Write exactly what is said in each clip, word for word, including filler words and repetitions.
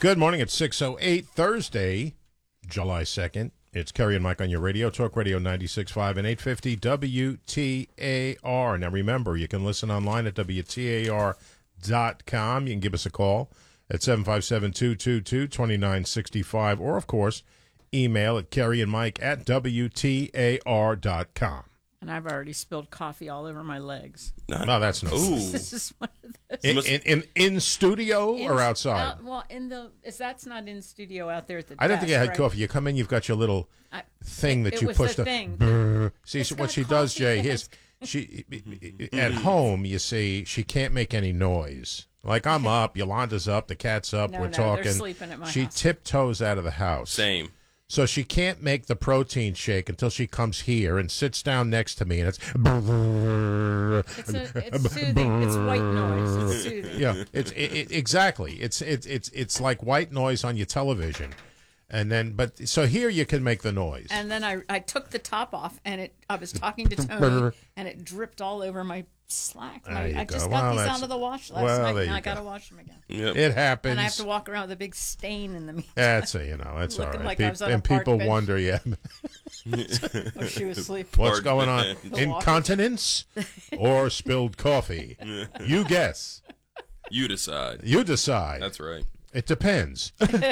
Good morning. It's six oh eight, Thursday, July second. It's Kerry and Mike on your radio, Talk Radio ninety-six point five and eight fifty W T A R. Now, remember, you can listen online at W T A R dot com. You can give us a call at seven five seven, two two two, two nine six five, or, of course, email at Kerry and Mike at W T A R dot com. And I've already spilled coffee all over my legs. No, that's no. Ooh. This is one of those. In, in, in, in studio In- or outside? Out, well, in the is that's not in studio out there at the I don't think you desk, had right? coffee. You come in, you've got your little I- thing that it you was push the the. thing. brrr. See It's so got what she does, coffee. Jay. It Here's she at home. You see, she can't make any noise. Like I'm up, Yolanda's up, the cat's up. No, we're no, they're talking. sleeping at my she house. tiptoes out of the house. Same. So she can't make the protein shake until she comes here and sits down next to me, and it's. brrr, It's, a, it's soothing. It's white noise. It's soothing. Yeah, it's it, it, exactly. It's it's it's it's like white noise on your television, and then but so here you can make the noise. And then I I took the top off, and it I was talking to Tony, and it dripped all over my slack. My, There you I just go. got Well, these that's- out of the wash last well, night, there and you I got to go. wash them again. Yep. It happens. And I have to walk around with a big stain in the meantime. That's a, you know, that's all Looking right. like Pe- I was on a and park people bench. wonder, yeah, Oh, she was asleep. what's Park going on? bench. The walk- Incontinence or spilled coffee? You guess. You decide. You decide. That's right. It depends.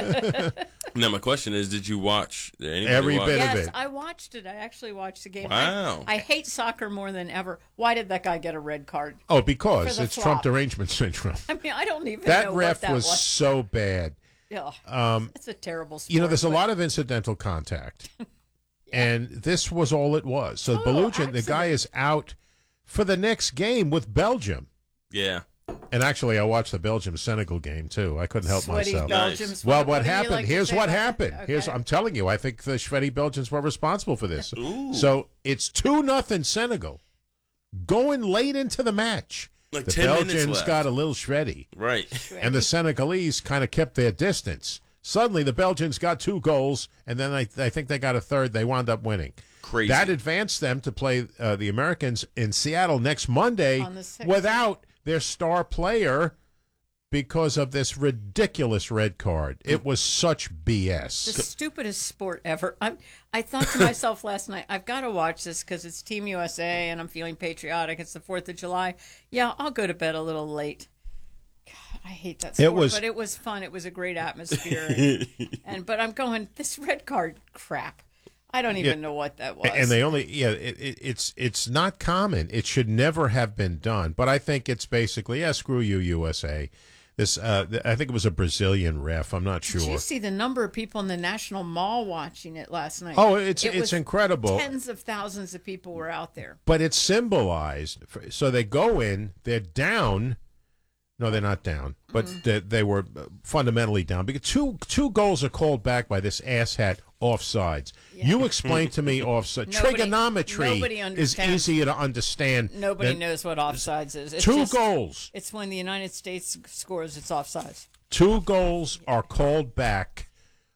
Now, my question is, did you watch did anybody Every watch? bit of Yes, it. I watched it. I actually watched the game. Wow. I, I hate soccer more than ever. Why did that guy get a red card? Oh, because For the it's flop. Trump derangement syndrome. I mean, I don't even That know ref what that was was. so bad. Yeah, Um, it's a terrible sport. You know, there's a but- lot of incidental contact, and this was all it was. So Total Belugian, the guy accident. is out for the next game with Belgium. Yeah. And actually, I watched the Belgium-Senegal game, too. I couldn't help Sweaty myself. Belgians. Well, What what do you happened? like to Here's say what about happened. that? Here's Okay. I'm telling you, I think the Sweaty Belgians were responsible for this. Ooh. So it's two nothing Senegal, going late into the match. Like the ten minutes Belgians left. got a little shreddy, Right. and the Senegalese kind of kept their distance. Suddenly, the Belgians got two goals, and then I, I think they got a third. They wound up winning. Crazy. That advanced them to play uh, the Americans in Seattle next Monday On the sixth. without their star player because of this ridiculous red card. It was such B S. The stupidest sport ever. I I thought to myself last night, I've got to watch this because it's Team U S A and I'm feeling patriotic. It's the fourth of July. Yeah, I'll go to bed a little late. God, I hate that sport, was- but it was fun. It was a great atmosphere. And, and but I'm going, this red card crap. I don't even Yeah. know what that was. And they only, yeah, it, it, it's it's not common. It should never have been done. But I think it's basically, yeah, screw you, U S A. This, uh, th- I think it was a Brazilian ref. I'm not Did you sure. see the number of people in the National Mall watching it last night? Oh, it's It it's was incredible. Tens of thousands of people were out there. But it's symbolized. So they go in, they're down. No, they're not down, but Mm-hmm. they, they were fundamentally down because two two goals are called back by this asshat offsides. You explain to me offside. Nobody- Trigonometry nobody is understands. easier to understand. Nobody than knows what offsides is. It's Two just- goals. It's when the United States scores, it's offsides. Two goals are called back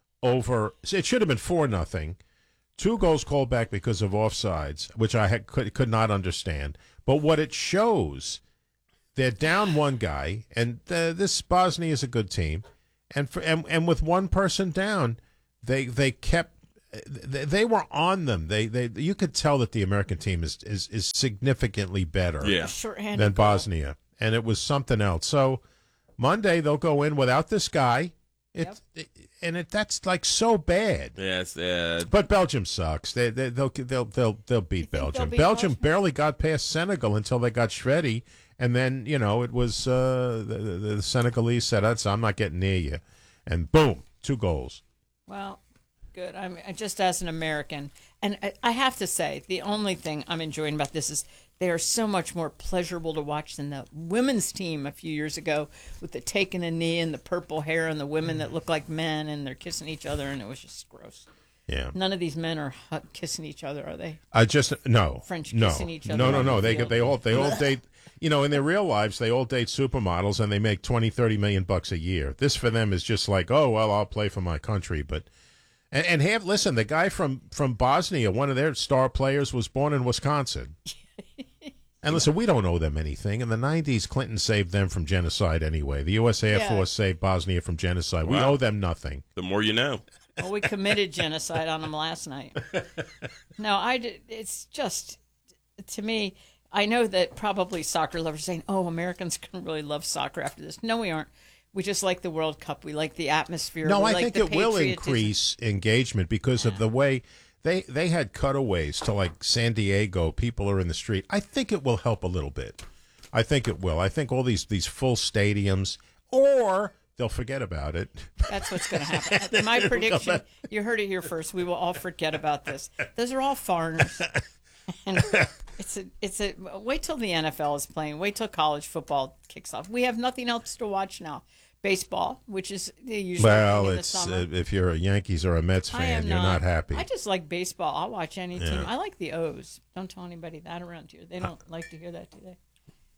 over. It should have been four nothing. Two goals called back because of offsides, which I had, could could not understand. But what it shows, they're down one guy, and uh, this Bosnia is a good team, and for and, and with one person down, they they kept. They, they were on them. They they you could tell that the American team is is, is significantly better Yeah. Shorthanded than goal. Bosnia, and it was something else. So Monday they'll go in without this guy. It, it and it that's like so bad. Yeah, it's, uh, But Belgium sucks. They, they they'll they'll they'll they'll beat they'll Belgium. beat Belgium Bosnia? barely got past Senegal until they got shreddy, and then you know it was uh, the, the, the Senegalese said, "That's I'm not getting near you," and boom, two goals. Well, good. I'm I- just as an American, and I, I have to say, the only thing I'm enjoying about this is they are so much more pleasurable to watch than the women's team a few years ago with the taking a knee and the purple hair and the women that look like men and they're kissing each other, and it was just gross. Yeah. None of these men are hu- kissing each other, are they? I just no French no kissing each other no no on no the they field. they all they all date you know in their real lives they all date supermodels and they make twenty thirty million bucks a year. This for them is just like, oh well, I'll play for my country. But and, and have listen, the guy from from Bosnia, one of their star players was born in Wisconsin. And listen, we don't owe them anything. In the nineties, Clinton saved them from genocide anyway. The U S Air Yeah. Force saved Bosnia from genocide. We Wow. owe them nothing. The more you know. Well, we committed genocide on them last night. No, I did, it's just, to me, I know that probably soccer lovers are saying, oh, Americans can really love soccer after this. No, we aren't. We just like the World Cup. We like the atmosphere. No, we I like think the it will patriotism. increase engagement because of the way they they had cutaways to like San Diego. People are in the street. I think it will help a little bit. I think it will. I think all these these full stadiums, or they'll forget about it. That's what's going to happen. My prediction, you heard it here first, we will all forget about this. Those are all foreigners. And it's a, it's a, wait till the N F L is playing. Wait till college football kicks off. We have nothing else to watch now. Baseball, which is usually Well, in the it's summer. uh, if you're a Yankees or a Mets I fan, am you're not happy. I just like baseball. I'll watch any team. Yeah. I like the O's. Don't tell anybody that around here. They don't like to hear that, do they?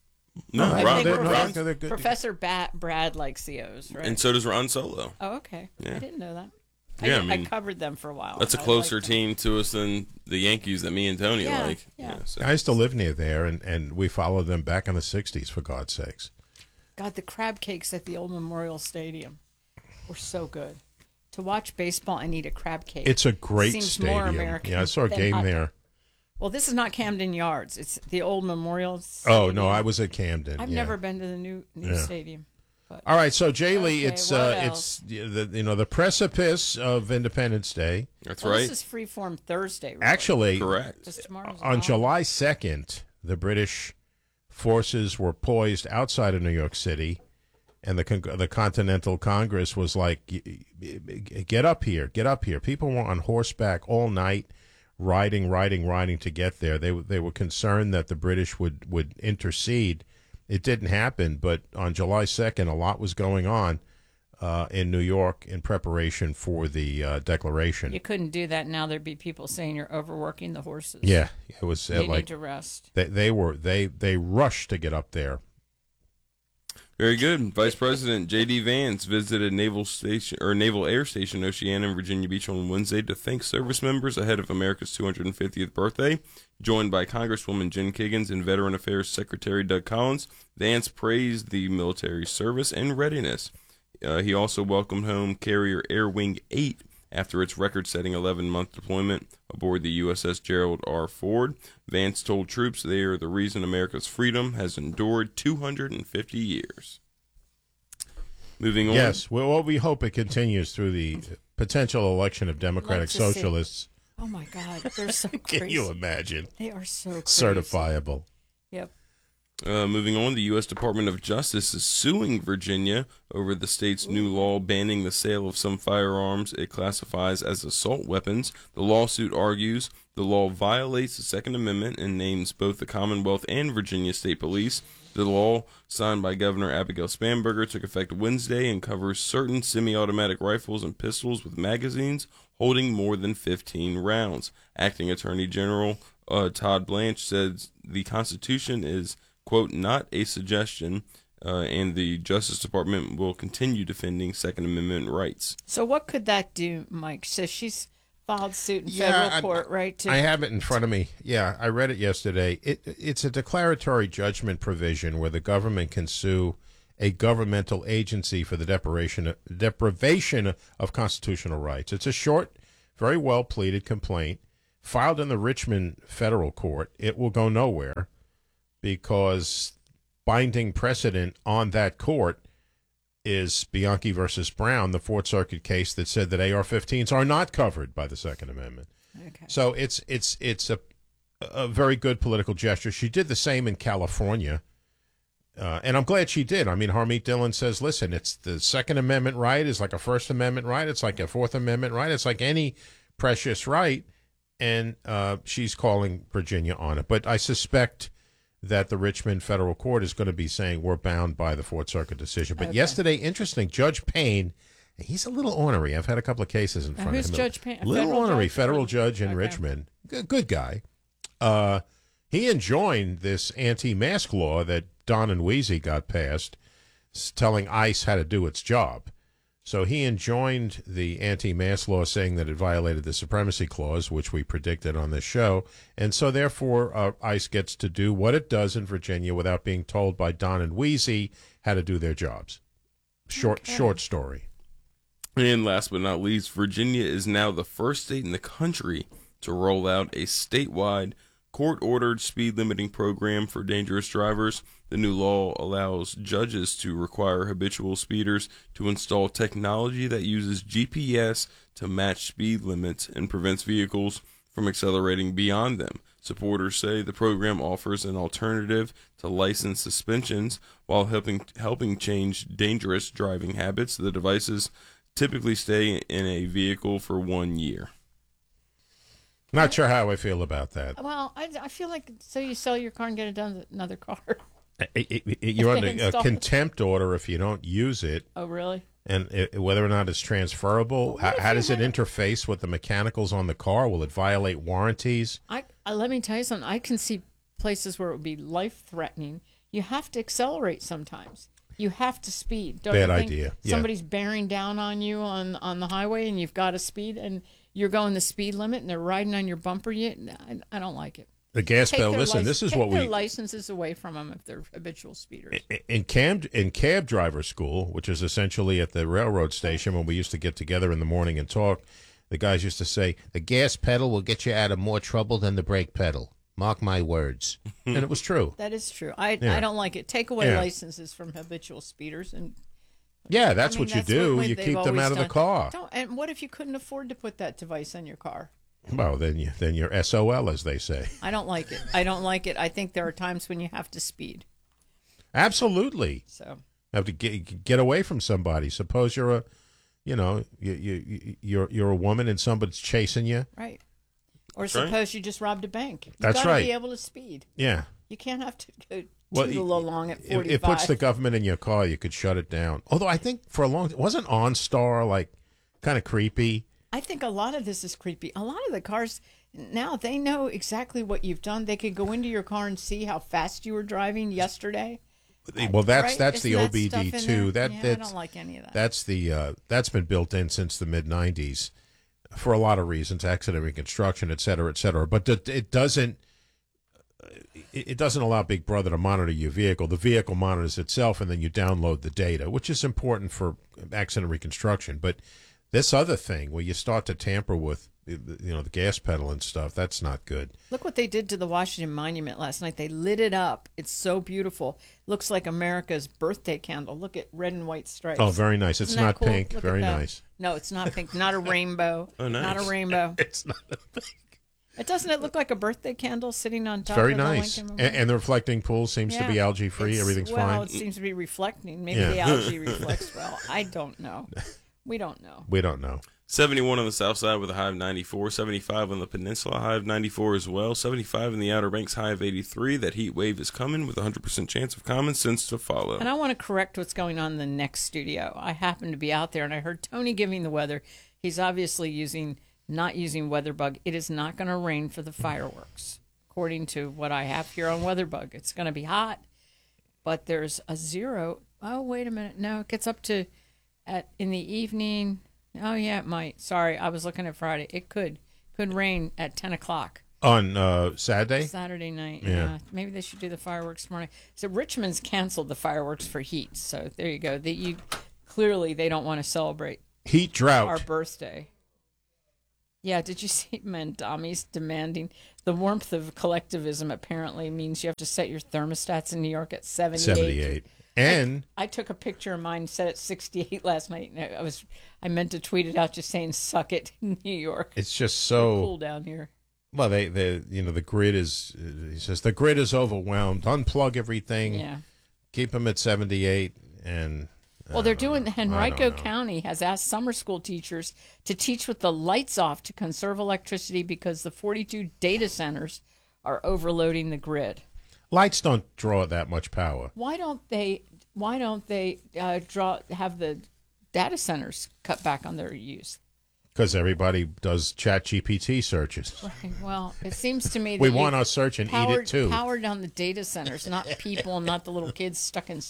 No, I I Ron, think they're- Ron- Professor, they're good. Professor Bat, Brad likes the O's, right? and so does Ron Solo. oh, okay. Yeah. I didn't know that. Yeah, I, I did- mean, I covered them for a while. That's a I closer liked them. team to us than the Yankees that me and Tony Yeah, like. yeah. so. I used to live near there, and, and we followed them back in the sixties, for God's sakes. God, the crab cakes at the old Memorial Stadium were so good. To watch baseball and eat a crab cake. It's a great seems stadium. more American Yeah, I saw a than game hot- there. Well, this is not Camden Yards. It's the old Memorial Oh, Stadium. no, I was at Camden. I've yeah. never been to the new new Yeah. stadium. But All right, so Jay Lee, Okay, it's what uh, else? it's the you know the precipice of Independence Day. That's well, right. This is Freeform Thursday. Really. Actually, Correct. Because tomorrow's on the July second, the British forces were poised outside of New York City, and the con- the Continental Congress was like, "Y- y- "Get up here, get up here!" People were on horseback all night, riding, riding, riding to get there. They they were concerned that the British would would intercede. It didn't happen, but on July second, a lot was going on uh, in New York in preparation for the uh, Declaration. You couldn't do that now. There'd be people saying you're overworking the horses. Yeah, it was uh, They like need to rest. they they were they they rushed to get up there. Very good. Vice President J D. Vance visited Naval Station or Naval Air Station Oceana in Virginia Beach on Wednesday to thank service members ahead of America's two hundred fiftieth birthday. Joined by Congresswoman Jen Kiggins and Veteran Affairs Secretary Doug Collins, Vance praised the military service and readiness. Uh, he also welcomed home carrier Air Wing eight after its record-setting eleven-month deployment aboard the U S S Gerald R. Ford. Vance told troops they are the reason America's freedom has endured two hundred fifty years. Moving on. Yes, well, well, we hope it continues through the potential election of Democratic Like to see- Socialists. Oh my God, they're so crazy. Can you imagine? They are so crazy. Certifiable. Yep. Uh, moving on, the U S Department of Justice is suing Virginia over the state's new law banning the sale of some firearms it classifies as assault weapons. The lawsuit argues the law violates the Second Amendment and names both the Commonwealth and Virginia State Police. The law, signed by Governor Abigail Spanberger, took effect Wednesday and covers certain semi-automatic rifles and pistols with magazines holding more than fifteen rounds. Acting Attorney General uh, Todd Blanche said the Constitution is, quote, not a suggestion, uh, and the Justice Department will continue defending Second Amendment rights. So what could that do, Mike? So she's filed suit in Yeah, federal I- court, right? To, I have it in front of me. Yeah, I read it yesterday. It, it's a declaratory judgment provision where the government can sue a governmental agency for the deprivation, deprivation of constitutional rights. It's a short, very well pleaded complaint filed in the Richmond federal court. It will go nowhere because binding precedent on that court is Bianchi versus Brown, the Fourth Circuit case that said that A R fifteens are not covered by the Second Amendment. Okay. So it's it's it's a a very good political gesture. She did the same in California, uh, and I'm glad she did. I mean, Harmeet Dillon says, "Listen, it's the Second Amendment right is like a First Amendment right. It's like a Fourth Amendment right. It's like any precious right," and uh, she's calling Virginia on it. But I suspect that the Richmond federal court is going to be saying we're bound by the Fourth Circuit decision. But Okay. yesterday, interesting, Judge Payne. He's a little ornery. I've had a couple of cases in Now, front who's of him. Judge Payne? A Little federal ornery, judge? federal judge in Okay. Richmond. Good, good guy. Uh, he enjoined this anti-mask law that Don and Wheezy got passed, s- telling ICE how to do its job. So he enjoined the anti-mask law, saying that it violated the supremacy clause, which we predicted on this show. And so, therefore, uh, ICE gets to do what it does in Virginia without being told by Don and Wheezy how to do their jobs. Short, Okay. short story. And last but not least, Virginia is now the first state in the country to roll out a statewide court-ordered speed limiting program for dangerous drivers. The new law allows judges to require habitual speeders to install technology that uses G P S to match speed limits and prevents vehicles from accelerating beyond them. Supporters say the program offers an alternative to license suspensions while helping helping change dangerous driving habits. The devices typically stay in a vehicle for one year. Not sure how I feel about that. Well, I, I feel like so you sell your car and get it done with another car. It- it- it- you're If they under a install it. contempt order if you don't use it, Oh, really? and it, whether or not it's transferable. What How, if how you does it had a- interface with the mechanicals on the car? Will it violate warranties? I, I let me tell you something. I can see places where it would be life threatening. You have to accelerate sometimes. You have to speed. Don't Bad you think idea. Yeah. Somebody's bearing down on you on on the highway, and you've got to speed, and you're going the speed limit, and they're riding on your bumper. You, I, I don't like it. The gas Take pedal. their Listen, lic- this is take what their we licenses away from them if they're habitual speeders. in cab in cab driver school, which is essentially at the railroad station when we used to get together in the morning and talk. The guys used to say the gas pedal will get you out of more trouble than the brake pedal. Mark my words, and it was true. That is true. I Yeah. I don't like it. Take away Yeah. licenses from habitual speeders, and Yeah, that's I mean, what you that's do. what you they've keep them always out of the done. car. Don't, and what if you couldn't afford to put that device on your car? Well, then you then you're S O L, as they say. I don't like it. I don't like it. I think there are times when you have to speed. Absolutely, So have to get get away from somebody. Suppose you're a, you know, you you you're you're a woman and somebody's chasing you. right. Or right. suppose you just robbed a bank. You That's gotta right. be able to speed. Yeah. You can't have to go Well, toodle along at It, forty-five. it puts the government in your car. You could shut it down. Although I think for a long, wasn't OnStar like kind of creepy? I think a lot of this is creepy. A lot of the cars now, they know exactly what you've done. They could go into your car and see how fast you were driving yesterday. Well, that's Right? that's the Isn't that O B stuff D in too. there? That yeah, that's I don't like any of that. that's the uh, that's been built in since the mid nineties for a lot of reasons, accident reconstruction, et cetera, et cetera. But it it doesn't it it doesn't allow Big Brother to monitor your vehicle. The vehicle monitors itself, and then you download the data, which is important for accident reconstruction. But this other thing, where you start to tamper with, you know, the gas pedal and stuff, that's not good. Look what they did to the Washington Monument last night. They lit it up. It's so beautiful. Looks like America's birthday candle. Look at red and white stripes. Oh, very nice. It's Isn't that not cool? pink. Look at Very that. nice. No, it's not pink. Not a rainbow. Oh, nice. Not a rainbow. It's not. It doesn't it look like a birthday candle sitting on top Very of the nice. Lincoln And, Memorial? and the reflecting pool seems to be Yeah. algae free. It's- Everything's well, fine. it seems to be reflecting. Maybe Yeah. the algae reflects well. I don't know. We don't know. We don't know. seventy-one on the south side with a high of ninety-four, seventy-five on the peninsula, high of ninety-four as well, seventy-five in the Outer Banks, high of eighty-three. That heat wave is coming with a one hundred percent chance of common sense to follow. And I want to correct what's going on in the next studio. I happened to be out there and I heard Tony giving the weather. He's obviously using not using WeatherBug. It is not going to rain for the fireworks, according to what I have here on WeatherBug. It's going to be hot, but there's a zero. Oh, wait a minute. No, it gets up to at in the evening. Oh yeah, it might. Sorry, I was looking at Friday. It could could rain at ten o'clock. On uh, Saturday? Saturday night. Yeah. Yeah. Maybe they should do the fireworks tomorrow night. So Richmond's canceled the fireworks for heat. So there you go. They, you clearly they don't want to celebrate Heat drought. our birthday. Yeah, did you see Mandami's demanding the warmth of collectivism apparently means you have to set your thermostats in New York at seventy-eight. seventy-eight. And I took a picture of mine set at sixty-eight last night. And I was I meant to tweet it out just saying suck it New York. it's just It's so cool down here. well. They, they, you know, the grid is. uh, He says the grid is overwhelmed. Unplug everything. Yeah. Keep them at seventy-eight. And Well, they're doing. I Henrico don't know. County has asked summer school teachers to teach with the lights off to conserve electricity because the forty-two data centers are overloading the grid. lights don't draw that much power. Why don't they? Why don't they uh, draw have the data centers cut back on their use? Because everybody does Chat G P T searches. Right, well, it seems to me that We you want our search and eat powered, it too. Powered on the data centers, not people, not the little kids stuck in stuff.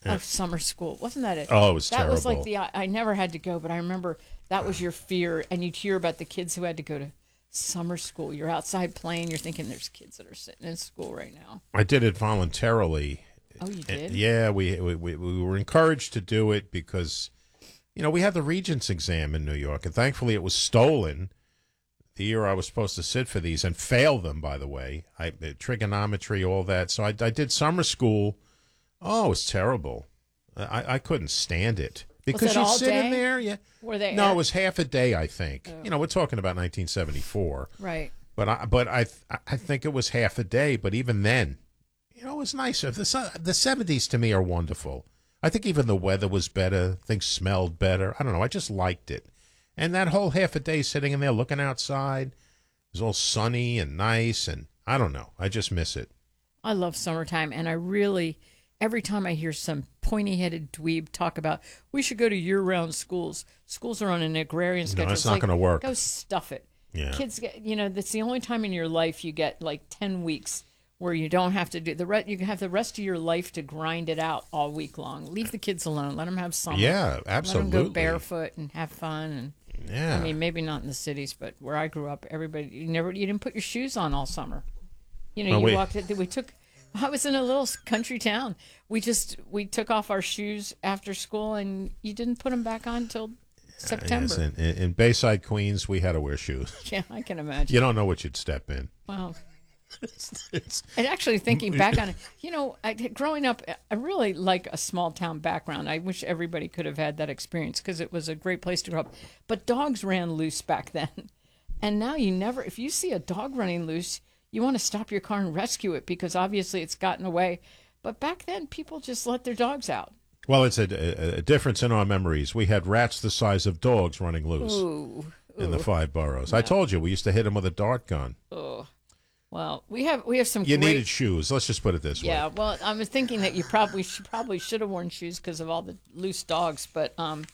Oh, summer school. Wasn't that it? Oh, it was that was like terrible. the, I, I never had to go, but I remember that was your fear. And you'd hear about the kids who had to go to summer school. You're outside playing. You're thinking there's kids that are sitting in school right now. I did it voluntarily. Oh, you did? And, yeah, we, we we we were encouraged to do it because, you know, we had the Regents exam in New York, and thankfully it was stolen the year I was supposed to sit for these and fail them, by the way. I trigonometry, all that. So I, I did summer school. Oh, it was terrible. I, I couldn't stand it. Because it you all sit day? in there. Yeah. Were they? No, at- it was half a day, I think. You know, we're talking about nineteen seventy-four. Right. But I, but I, I think it was half a day. But even then, you know, it was nicer. The the seventies to me are wonderful. I think even the weather was better. Things smelled better. I don't know. I just liked it. And that whole half a day sitting in there looking outside, it was all sunny and nice. And I don't know. I just miss it. I love summertime, and I really, every time I hear some pointy-headed dweeb talk about we should go to year-round schools, schools are on an agrarian schedule. it's It's not like, gonna work. Go stuff it. Yeah. Kids get, you know, that's the only time in your life you get like ten weeks where you don't have to do the rest. You can have the rest of your life to grind it out all week long. Leave the kids alone. Let them have summer. Yeah, absolutely. Let them go barefoot and have fun. And Yeah. I mean, maybe not in the cities, but where I grew up, everybody you never you didn't put your shoes on all summer. You know, Well, you we- walked. We took. I was in a little country town. We just we took off our shoes after school, and you didn't put them back on until September. Yes, in, in Bayside, Queens, we had to wear shoes. Yeah, I can imagine. You don't know what you'd step in. Wow. It's, it's, And actually, thinking back on it, you know, I, growing up, I really like a small town background. I wish everybody could have had that experience because it was a great place to grow up. But dogs ran loose back then, and now you never. If you see a dog running loose, you want to stop your car and rescue it because obviously it's gotten away. But back then, people just let their dogs out. well, it's a, a, a difference in our memories. We had rats the size of dogs running loose Ooh, in the five boroughs. I told you we used to hit them with a dart gun. oh. Well, we have we have some. You great, needed shoes. Let's just put it this Yeah, way. well, I was thinking that you probably should, probably should have worn shoes because of all the loose dogs, but um,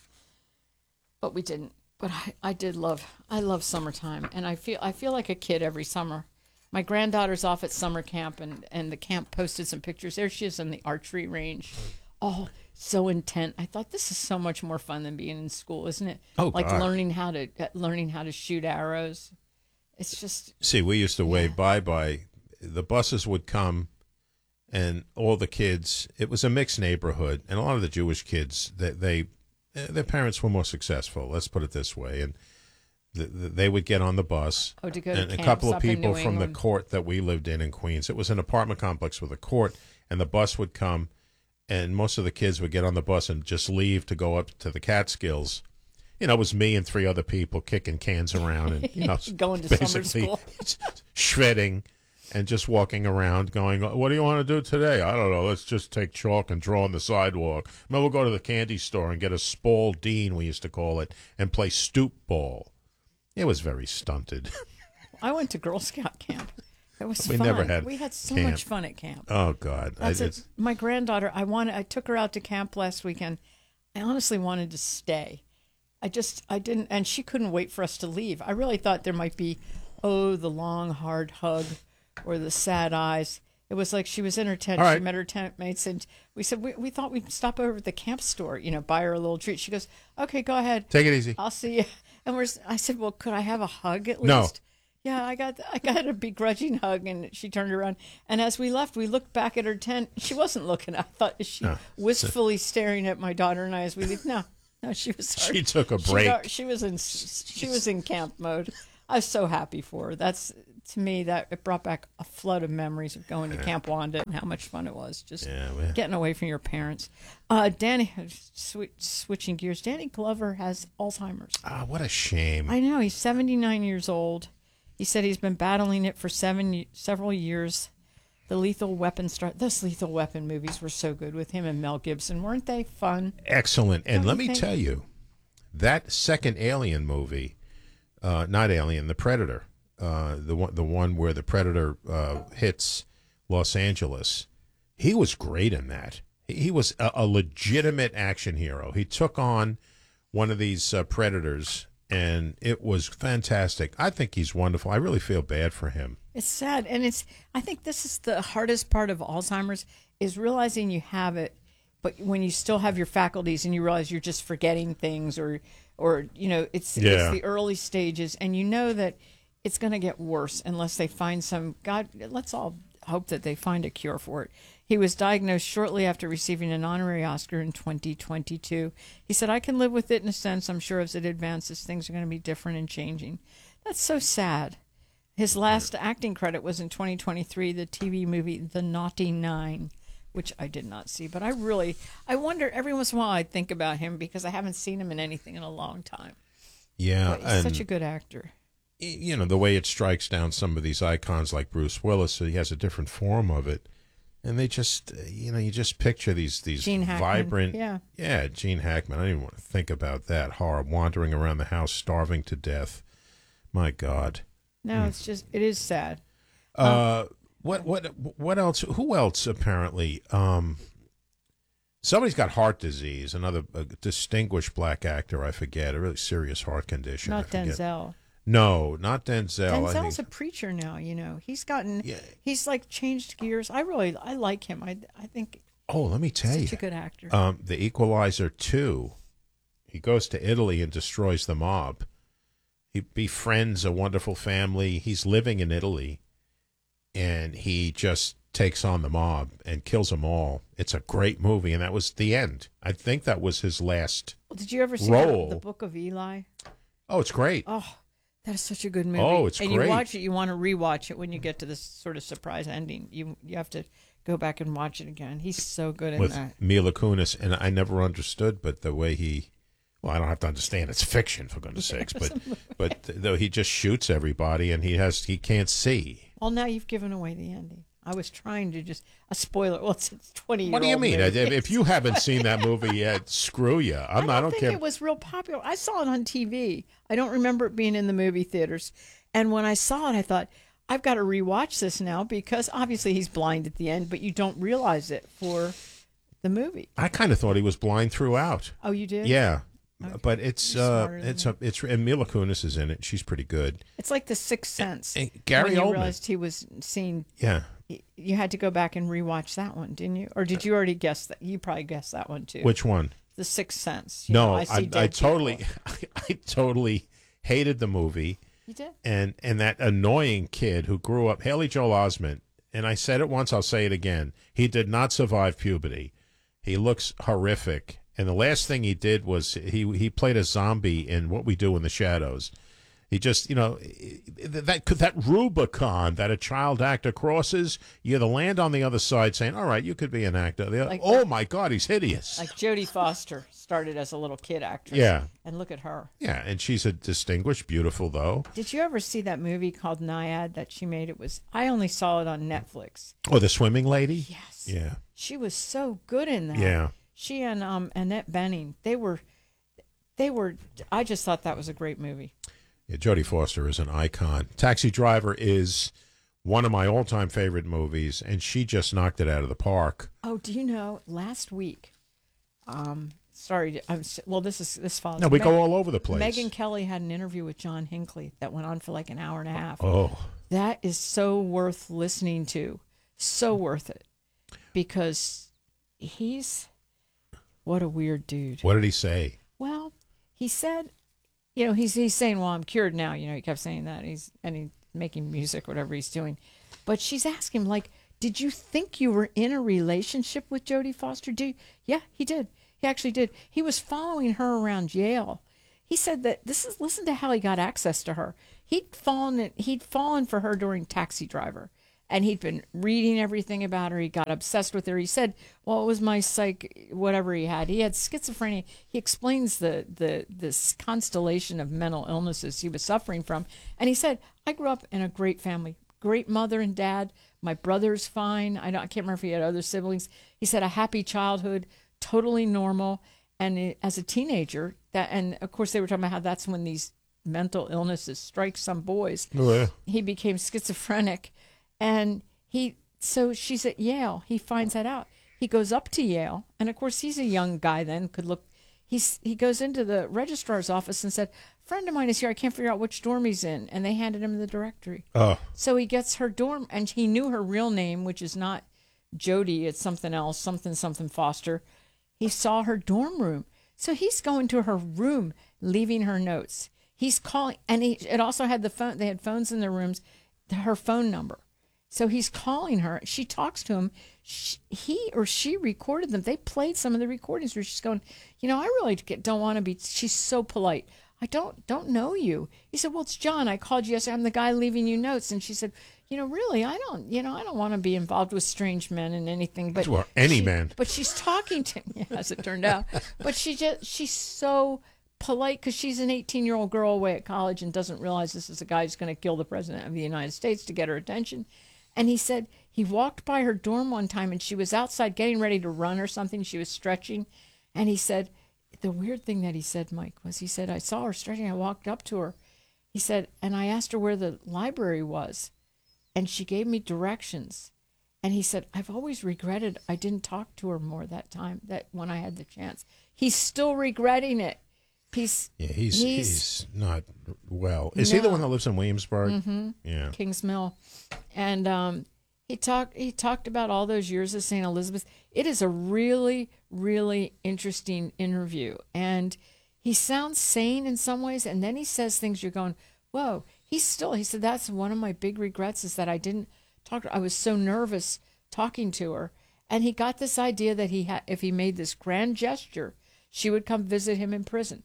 but we didn't. But I, I did love I love summertime, and I feel I feel like a kid every summer. My granddaughter's off at summer camp, and and the camp posted some pictures. There she is in the archery range, all so intent. I thought this is so much more fun than being in school, isn't it? Oh, like God. learning how to learning how to shoot arrows. It's just See, we used to wave bye-bye. The buses would come, and all the kids, it was a mixed neighborhood, and a lot of the Jewish kids, they, they their parents were more successful, let's put it this way, and the, the, they would get on the bus, Oh, to go to and a camps couple of up in people New from the England. court that we lived in in Queens. It was an apartment complex with a court, and the bus would come, and most of the kids would get on the bus and just leave to go up to the Catskills. You know, it was me and three other people kicking cans around and, you know, Going to summer basically school. shredding and just walking around going, what do you want to do today? I don't know. Let's just take chalk and draw on the sidewalk. Maybe we'll go to the candy store and get a Spalding, we used to call it, and play stoop ball. It was very stunted. I went to Girl Scout camp. It was We fun. never had We had so camp. much fun at camp. Oh, God. I, That's it. it's, My granddaughter, I wanted. I took her out to camp last weekend. I honestly wanted to stay. I just, I didn't, and she couldn't wait for us to leave. I really thought there might be, oh, the long, hard hug or the sad eyes. It was like she was in her tent. All right. She met her tent mates, and we said, we, we thought we'd stop over at the camp store, you know, buy her a little treat. She goes, okay, go ahead. take it easy. I'll see you. And we're, I said, well, could I have a hug at No. least? Yeah, I got I got a begrudging hug, and she turned around. And as we left, we looked back at her tent. She wasn't looking. I thought, is she No. wistfully staring at my daughter and I as we leave? No, no, she was. She took a She break. got- She, was in she was in camp mode. I was so happy for her. That's to me that it brought back a flood of memories of going to Camp Wanda and how much fun it was. Just Yeah, well. getting away from your parents. Uh, Danny, sw- switching gears. Danny Glover has Alzheimer's. Ah, what a shame. I know he's seventy-nine years old. He said he's been battling it for seven several years. The Lethal Weapon start. Those Lethal Weapon movies were so good with him and Mel Gibson, weren't they? Fun. Excellent. And Don't let you me think? tell you, that second Alien movie, uh, not Alien, The Predator, uh, the one, the one where the Predator uh, hits Los Angeles, he was great in that. He, he was a, a legitimate action hero. He took on one of these uh, predators, and it was fantastic. I think he's wonderful. I really feel bad for him. It's sad, and it's. I think this is the hardest part of Alzheimer's is realizing you have it, but when you still have your faculties and you realize you're just forgetting things, or or you know, it's Yeah. it's the early stages, and you know that it's going to get worse unless they find some. God, let's all hope that they find a cure for it. He was diagnosed shortly after receiving an honorary Oscar in twenty twenty-two. He said, "I can live with it in a sense. I'm sure as it advances, things are going to be different and changing." That's so sad. His last acting credit was in twenty twenty-three, the T V movie The Naughty Nine, which I did not see. But I really, I wonder, every once in a while I think about him because I haven't seen him in anything in a long time. Yeah, But he's and such a good actor. you know, the way it strikes down some of these icons like Bruce Willis, so he has a different form of it. And they just, uh, you know, you just picture these these Gene Hackman, vibrant, yeah. yeah, Gene Hackman. I don't even want to think about that horror, wandering around the house, starving to death. My God. No, it's just, it is sad. Uh, what what what else? Who else? Apparently, um, somebody's got heart disease. Another a distinguished black actor. I forget a really serious heart condition. I Not forget. Denzel. No, not Denzel. I Denzel's think- a preacher now, you know. He's gotten, Yeah. he's like changed gears. I really, I like him. I, I think oh, let me tell he's you, such a good actor. um, The Equalizer two. He goes to Italy and destroys the mob. He befriends a wonderful family. He's living in Italy, and he just takes on the mob and kills them all. It's a great movie, and that was the end. I think that was his last. Well, did you ever see Roll. the, the Book of Eli? Oh, it's great. Oh, that is such a good movie. Oh, it's and great. you watch it, you want to rewatch it when you get to this sort of surprise ending. You you have to go back and watch it again. He's so good in With that. Mila Kunis, and I never understood, but the way he. Well, I don't have to understand. It's fiction, for goodness sakes. But, but though he just shoots everybody, and he has he can't see. Well, now you've given away the ending. I was trying to just a spoiler. Well, it's, it's twenty year What do you old mean? movie. If you haven't seen that movie yet, screw you. I'm I not. don't I don't think care. it was real popular. I saw it on T V. I don't remember it being in the movie theaters. And when I saw it, I thought, I've got to rewatch this now because obviously he's blind at the end, but you don't realize it for the movie. I kind of thought he was blind throughout. Oh, you did? Yeah, Okay. but it's You're uh, smarter than it's me. a, it's and Mila Kunis is in it. She's pretty good. It's like The Sixth Sense. and Gary when you Oldman. realized he was seeing, Yeah. you had to go back and rewatch that one, didn't you? Or did you already guess that? You probably guessed that one too. Which one? The Sixth Sense. You No, know, I, see I, dead totally, people. I, totally hated the movie. You did? And and that annoying kid who grew up, Haley Joel Osment. And I said it once, I'll say it again. He did not survive puberty. He looks horrific. And the last thing he did was he he played a zombie in What We Do in the Shadows. He just, you know, that that Rubicon that a child actor crosses, you have to land on the other side saying, all right, you could be an actor. The other- Like- oh, my God, he's hideous. Like Jodie Foster started as a little kid actress. Yeah. And look at her. Yeah, and she's a distinguished, beautiful, though. Did you ever see that movie called Naiad that she made? It was, I only saw it on Netflix. Oh, the swimming lady? Yes. Yeah. She was so good in that. Yeah. She and um, Annette Bening, they were, they were, I just thought that was a great movie. Yeah, Jodie Foster is an icon. Taxi Driver is one of my all-time favorite movies, and she just knocked it out of the park. Oh, do you know, last week, um, sorry, I'm, s- well, this is, this follows. No, we Meg- go all over the place. Megan Kelly had an interview with John Hinckley that went on for like an hour and a half. Oh, That is so worth listening to. So worth it. Because he's, what a weird dude. what did he say? Well, he said, you know, he's he's saying, well, I'm cured now. You know, he kept saying that. He's and he's making music, whatever he's doing. But she's asking him, like, did you think you were in a relationship with Jodie Foster? Do you? Yeah, he did. He actually did. He was following her around Yale. He said that this is listen to how he got access to her. He'd fallen he'd fallen for her during Taxi Driver. And he'd been reading everything about her. He got obsessed with her. He said, well, it was my psych, whatever he had. He had schizophrenia. He explains the, the this constellation of mental illnesses he was suffering from. And he said, I grew up in a great family, great mother and dad. My brother's fine. I, don't, I can't remember if he had other siblings. He said, a happy childhood, totally normal. And it, as a teenager, that and of course they were talking about how that's when these mental illnesses strike some boys. Oh, yeah. He became schizophrenic. And he, so she's at Yale. He finds that out. He goes up to Yale. And of course, he's a young guy then, could look. He's, he goes into the registrar's office and said, a friend of mine is here. I can't figure out which dorm he's in. And they handed him the directory. Oh, So he gets her dorm, and he knew her real name, which is not Jody. It's something else, something, something Foster. He saw her dorm room. So he's going to her room, leaving her notes. He's calling, and he, it also had the phone. They had phones in their rooms, her phone number. So he's calling her. She talks to him. She, he or she recorded them. They played some of the recordings where she's going, you know, I really don't want to be. She's so polite. I don't don't know you. He said, well, it's John. I called you yesterday. I'm the guy leaving you notes. And she said, you know, really, I don't, you know, I don't want to be involved with strange men and anything. But well, any she, man. But she's talking to him, as it turned out. But she just, she's so polite because she's an eighteen-year-old girl away at college and doesn't realize this is a guy who's going to kill the president of the United States to get her attention. And he said he walked by her dorm one time and she was outside getting ready to run or something. She was stretching. And he said, the weird thing that he said, Mike, was he said, I saw her stretching. I walked up to her. He said, and I asked her where the library was. And she gave me directions. And he said, I've always regretted I didn't talk to her more that time, that when I had the chance. He's still regretting it. He's, yeah, he's, he's, he's not well. Is no. he the one that lives in Williamsburg? Mm-hmm. Yeah. Kings Mill. And um, he talked he talked about all those years of Saint Elizabeth. It is a really, really interesting interview. And he sounds sane in some ways, and then he says things you're going, whoa. He's still, he said, that's one of my big regrets is that I didn't talk to her. I was so nervous talking to her. And he got this idea that he had, if he made this grand gesture, she would come visit him in prison.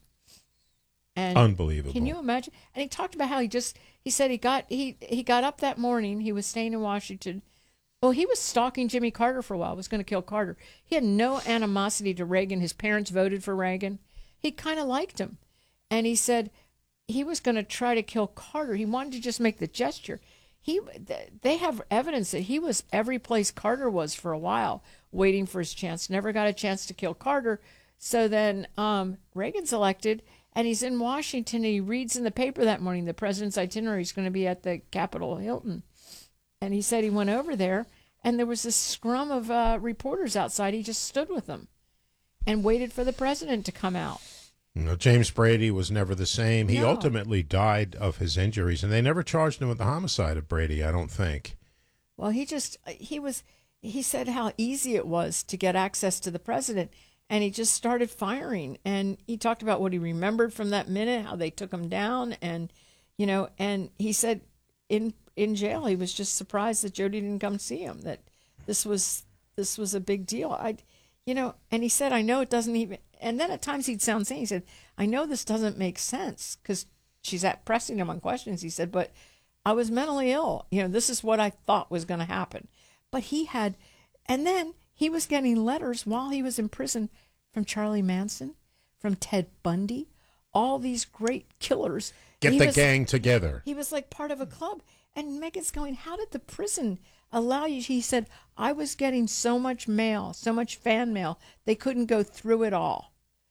And unbelievable. Can you imagine? And he talked about how he just, he said he got, he, he got up that morning. He was staying in Washington. Well, he was stalking Jimmy Carter for a while, was going to kill Carter. He had no animosity to Reagan. His parents voted for Reagan. He kind of liked him. And he said he was going to try to kill Carter. He wanted to just make the gesture. He, they have evidence that he was every place Carter was for a while, waiting for his chance. Never got a chance to kill Carter. So then um, Reagan's elected, and he's in Washington, and he reads in the paper that morning the president's itinerary is going to be at the Capitol Hilton. And he said he went over there, and there was this scrum of uh, reporters outside. He just stood with them and waited for the president to come out. You know, James Brady was never the same. He No. ultimately died of his injuries, and they never charged him with the homicide of Brady, I don't think. Well, he just, he was, he said how easy it was to get access to the president, and he just started firing. And he talked about what he remembered from that minute, how they took him down, and, you know, and he said in in jail he was just surprised that Jody didn't come see him, that this was, this was a big deal. I, you know, and he said, I know it doesn't even, and then at times he'd sound sane. He said, I know this doesn't make sense, because she's at pressing him on questions. He said, but I was mentally ill. You know, this is what I thought was going to happen. But he had, and then he was getting letters while he was in prison from Charlie Manson, from Ted Bundy, all these great killers. Get He the was- gang together. He was like part of a club. And Megan's going, how did the prison allow you? He said, I was getting so much mail, so much fan mail, they couldn't go through it all.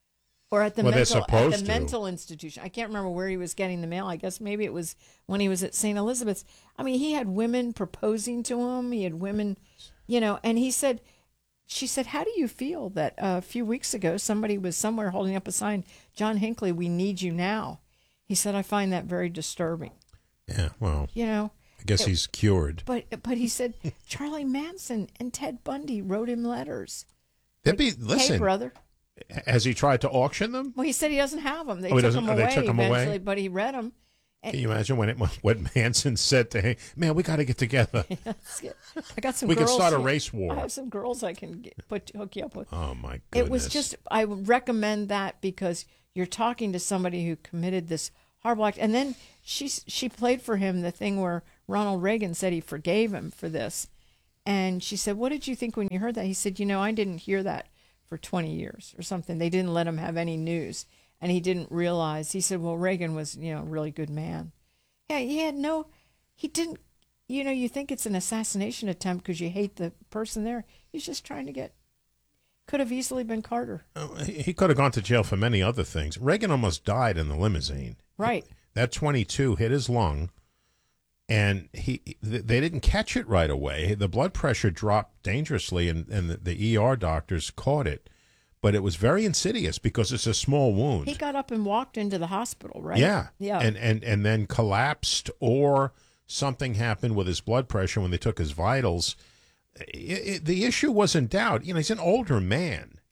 Or at the Well, they're mental at supposed the to. mental institution. I can't remember where he was getting the mail. I guess maybe it was when he was at Saint Elizabeth's. I mean, he had women proposing to him. He had women, you know, and he said, she said, how do you feel that uh, a few weeks ago somebody was somewhere holding up a sign, John Hinckley, we need you now. He said, I find that very disturbing. Yeah, well, You know, I guess it- he's cured. but but he said Charlie Manson and Ted Bundy wrote him letters. There'd be, Hey, listen, brother. has he tried to auction them? Well, he said he doesn't have them. They Oh, he took doesn't- them oh, they away took 'em away? eventually, but he read them. Can you imagine when it, what Manson said to him? Man, we got to get together. I got some. We could girls start a here. race war. I have some girls I can get, put hook you up with. Oh, my goodness. It was just. I would recommend that because you're talking to somebody who committed this horrible act, and then she she played for him the thing where Ronald Reagan said he forgave him for this, and she said, "What did you think when you heard that?" He said, "You know, I didn't hear that for twenty years or something. They didn't let him have any news, and he didn't realize." He said, "Well, Reagan was, you know, a really good man. Yeah, he had no, he didn't." You know, you think it's an assassination attempt because you hate the person there. He's just trying to get. Could have easily been Carter. Oh, he he could have gone to jail for many other things. Reagan almost died in the limousine. Right. That twenty-two hit his lung, and he th- they didn't catch it right away. The blood pressure dropped dangerously, and, and the, the E R doctors caught it. But it was very insidious because it's a small wound. He got up and walked into the hospital, right? Yeah. Yeah. And, and, and then collapsed, or something happened with his blood pressure when they took his vitals. It, it, the issue wasn't doubt. You know, he's an older man.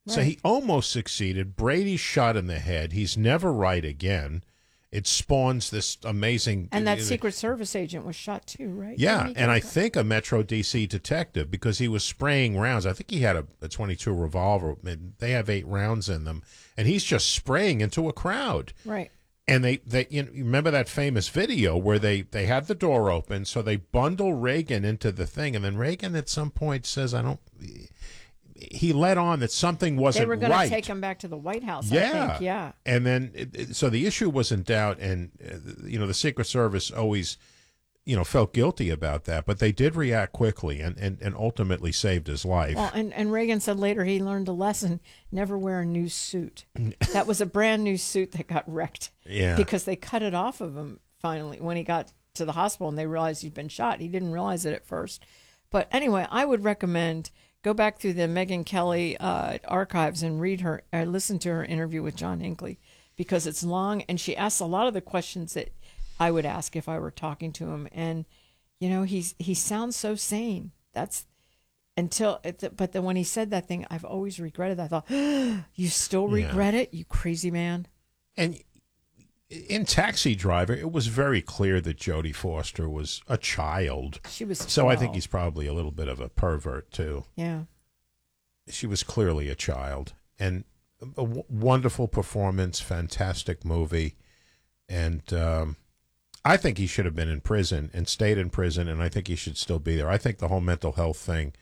So he almost succeeded. Brady's shot in the head. He's never right again. It spawns this amazing... And that uh, Secret Service agent was shot too, right? Yeah, Didn't he and get I shot? think a Metro D C detective, because he was spraying rounds. I think he had a, a twenty-two revolver. And they have eight rounds in them. And he's just spraying into a crowd. Right. And they, they you, know, you remember that famous video where they, they had the door open, so they bundle Reagan into the thing, and then Reagan at some point says, I don't... He let on that something wasn't They were going right. to take him back to the White House, Yeah. I think. Yeah. And then, it, it, so the issue was in doubt, and, uh, you know, the Secret Service always, you know, felt guilty about that, but they did react quickly and, and, and ultimately saved his life. Well, and, and Reagan said later he learned a lesson: never wear a new suit. That was a brand new suit that got wrecked. Yeah. Because they cut it off of him finally when he got to the hospital and they realized he'd been shot. He didn't realize it at first. But anyway, I would recommend go back through the Megyn Kelly uh, archives and read her, or listen to her interview with John Hinckley, because it's long and she asks a lot of the questions that I would ask if I were talking to him. And, you know, he's, he sounds so sane. That's until, but then when he said that thing, I've always regretted that. I thought, oh, you still regret it, you crazy man? And in Taxi Driver, it was very clear that Jodie Foster was a child. She was So I think twelve. he's probably a little bit of a pervert, too. Yeah. She was clearly a child. And a w- wonderful performance, fantastic movie. And um, I think he should have been in prison and stayed in prison, and I think he should still be there. I think the whole mental health thing,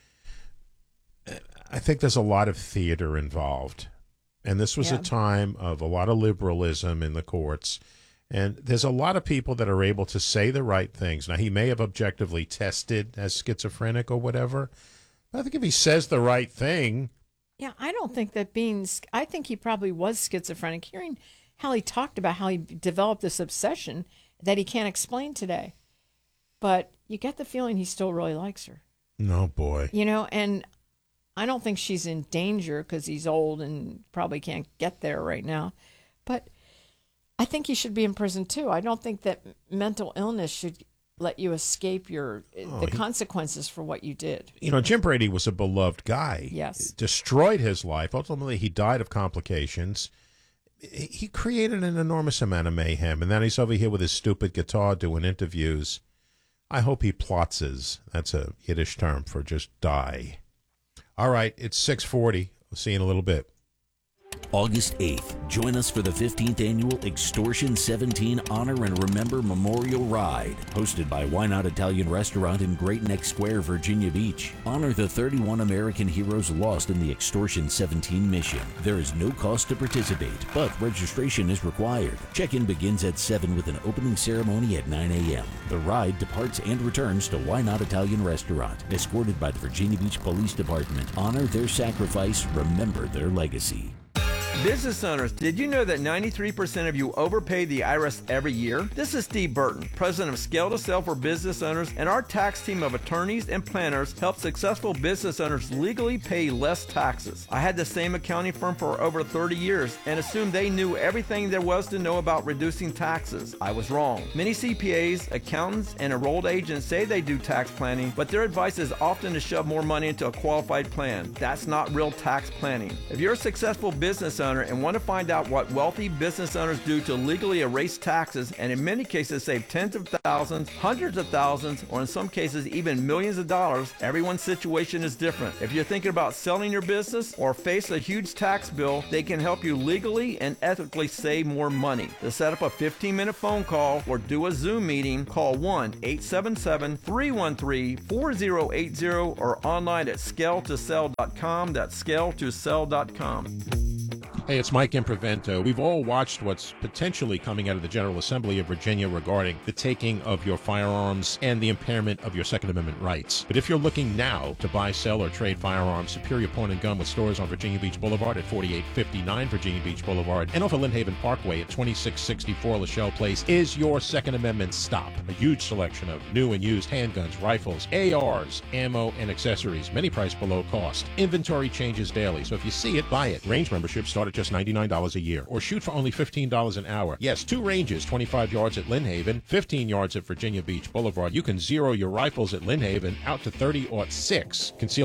I think there's a lot of theater involved. And this was Yeah. a time of a lot of liberalism in the courts. And there's a lot of people that are able to say the right things. Now, he may have objectively tested as schizophrenic or whatever. But I think if he says the right thing, Yeah, I don't think that being, I think he probably was schizophrenic. Hearing how he talked about how he developed this obsession that he can't explain today. But you get the feeling he still really likes her. no, boy. You know, and I don't think she's in danger because he's old and probably can't get there right now. But I think he should be in prison too. I don't think that mental illness should let you escape your Oh, the he- consequences for what you did. You know, Jim Brady was a beloved guy. Yes. Destroyed his life. Ultimately, he died of complications. He he created an enormous amount of mayhem. And then he's over here with his stupid guitar doing interviews. I hope he plotzes. That's a Yiddish term for just die. All right, it's six forty. We'll see you in a little bit. August eighth, join us for the fifteenth Annual Extortion seventeen Honor and Remember Memorial Ride, hosted by Why Not Italian Restaurant in Great Neck Square, Virginia Beach. Honor the thirty-one American heroes lost in the Extortion seventeen mission. There is no cost to participate, but registration is required. Check-in begins at seven with an opening ceremony at nine a.m. The ride departs and returns to Why Not Italian Restaurant, escorted by the Virginia Beach Police Department. Honor their sacrifice, remember their legacy. Business owners, did you know that ninety-three percent of you overpay the I R S every year? This is Steve Burton, president of Scale to Sell for Business Owners, and our tax team of attorneys and planners help successful business owners legally pay less taxes. I had the same accounting firm for over thirty years and assumed they knew everything there was to know about reducing taxes. I was wrong. Many C P As, accountants, and enrolled agents say they do tax planning, but their advice is often to shove more money into a qualified plan. That's not real tax planning. If you're a successful business owner and want to find out what wealthy business owners do to legally erase taxes and in many cases save tens of thousands, hundreds of thousands, or in some cases even millions of dollars, everyone's situation is different. If you're thinking about selling your business or face a huge tax bill, they can help you legally and ethically save more money. To set up a fifteen minute phone call or do a Zoom meeting, call one eight seven seven, three one three, four zero eight zero or online at scale to sell dot com. That's scale to sell dot com. Hey, it's Mike Improvento. We've all watched what's potentially coming out of the General Assembly of Virginia regarding the taking of your firearms and the impairment of your Second Amendment rights. But if you're looking now to buy, sell, or trade firearms, Superior Pawn and Gun with stores on Virginia Beach Boulevard at forty-eight fifty-nine Virginia Beach Boulevard and off of Lynn Haven Parkway at twenty-six sixty-four Lachelle Place is your Second Amendment stop. A huge selection of new and used handguns, rifles, A Rs, ammo, and accessories, many priced below cost. Inventory changes daily, so if you see it, buy it. Range memberships start at just ninety-nine dollars a year, or shoot for only fifteen dollars an hour. Yes, two ranges, twenty-five yards at Lynn Haven, fifteen yards at Virginia Beach Boulevard. You can zero your rifles at Lynn Haven out to thirty or six. Concealed carry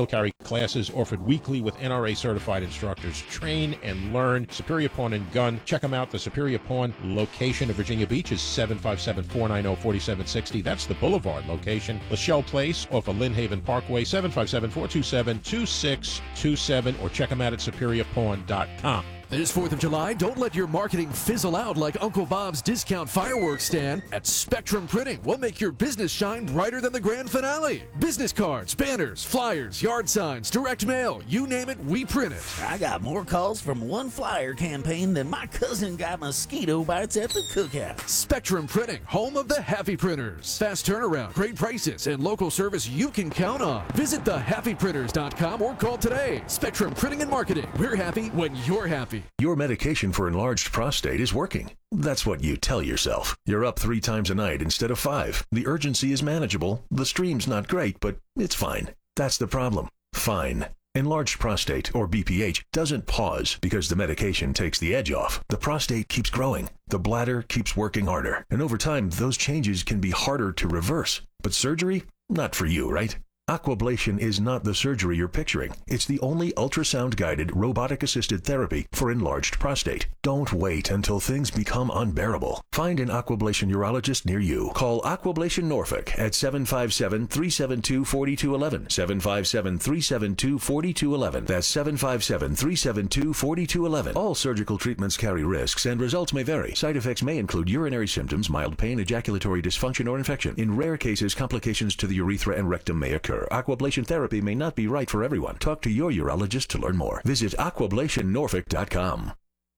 Classes offered weekly with N R A certified instructors. Train and learn. Superior Pawn and Gun. Check them out. The Superior Pawn location of Virginia Beach is seven five seven, four nine zero, four seven six zero. That's the Boulevard location. Lachelle Place off of Lynn Haven Parkway, seven five seven, four two seven, two six two seven, or check them out at superior pawn dot com. This fourth of July, don't let your marketing fizzle out like Uncle Bob's discount fireworks stand. At Spectrum Printing, we'll make your business shine brighter than the grand finale. Business cards, banners, flyers, yard signs, direct mail, you name it, we print it. I got more calls from one flyer campaign than my cousin got mosquito bites at the cookout. Spectrum Printing, home of the happy printers. Fast turnaround, great prices, and local service you can count on. Visit the happy printers dot com or call today. Spectrum Printing and Marketing. We're happy when you're happy. Your medication for enlarged prostate is working. That's what you tell yourself. You're up three times a night instead of five. The urgency is manageable. The stream's not great, but it's fine. That's the problem. Fine. Enlarged prostate, or B P H, doesn't pause because the medication takes the edge off. The prostate keeps growing. The bladder keeps working harder. And over time, those changes can be harder to reverse. But surgery? Not for you, right? Aquablation is not the surgery you're picturing. It's the only ultrasound-guided, robotic-assisted therapy for enlarged prostate. Don't wait until things become unbearable. Find an Aquablation urologist near you. Call Aquablation Norfolk at seven five seven, three seven two, four two one one. seven five seven, three seven two, four two one one. That's seven five seven, three seven two, four two one one. All surgical treatments carry risks, and results may vary. Side effects may include urinary symptoms, mild pain, ejaculatory dysfunction, or infection. In rare cases, complications to the urethra and rectum may occur. Aquablation therapy may not be right for everyone. Talk to your urologist to learn more. Visit aquablation norfolk dot com.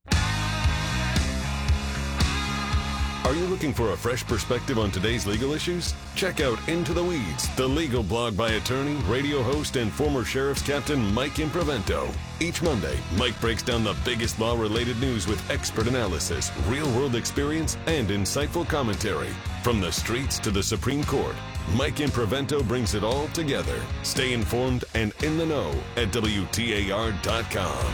Are you looking for a fresh perspective on today's legal issues? Check out Into the Weeds, the legal blog by attorney, radio host, and former sheriff's captain Mike Improvento. Each Monday, Mike breaks down the biggest law-related news with expert analysis, real-world experience, and insightful commentary. From the streets to the Supreme Court, Mike Improvento brings it all together. Stay informed and in the know at W T A R dot com.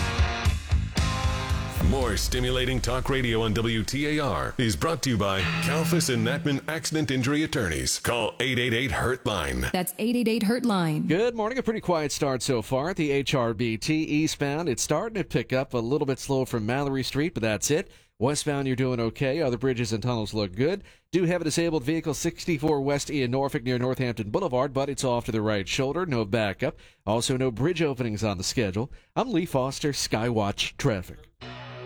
More stimulating talk radio on W T A R is brought to you by Kalfas and Natman Accident Injury Attorneys. Call eight eight eight, hurt line. That's eight eight eight, hurt line. Good morning. A pretty quiet start so far at the H R B T eastbound. It's starting to pick up a little bit slow from Mallory Street, but that's it. Westbound, you're doing okay. Other bridges and tunnels look good. Do have a disabled vehicle sixty-four West E in Norfolk near Northampton Boulevard, but it's off to the right shoulder. No backup. Also, no bridge openings on the schedule. I'm Lee Foster, Skywatch Traffic.